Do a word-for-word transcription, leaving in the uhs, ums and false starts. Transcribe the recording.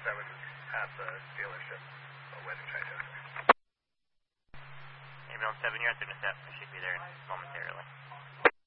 seven at the dealership, awaiting Chichester. Ambulance seven, you're at the intercept. I should be there momentarily.